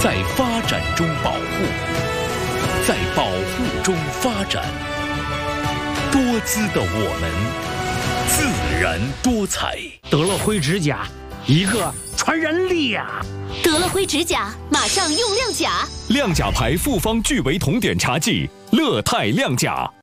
在发展中保护，在保护中发展。多姿的我们，自然多彩。 得了灰指甲，一个传染力呀！ 得了灰指甲，马上用亮甲。 亮甲牌复方聚维酮碘茶剂，乐泰亮甲。